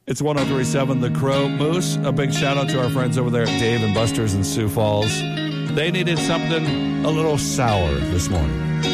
It's 103.7 The Crow Moose. A big shout out to our friends over there at Dave and Buster's in Sioux Falls. They needed something a little sour this morning.